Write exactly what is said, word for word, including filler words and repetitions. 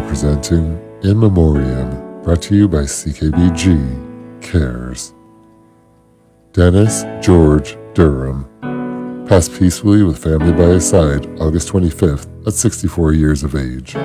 presenting In Memoriam, brought to you by C K B G Cares. Dennis George Durham passed peacefully with family by his side August twenty-fifth at sixty-four years of age.